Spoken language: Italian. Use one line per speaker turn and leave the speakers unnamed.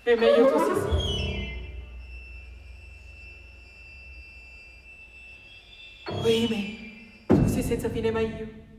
È meglio così, sì. Ohimè, tu sei senza fine, ma io